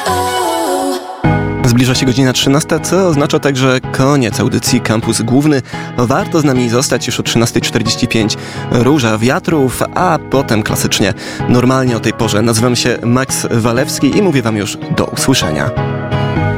Zbliża się godzina 13, co oznacza także koniec audycji Campus Główny. Warto z nami zostać już o 13:45. Róża wiatrów, a potem klasycznie, normalnie o tej porze. Nazywam się Max Walewski i mówię wam już do usłyszenia.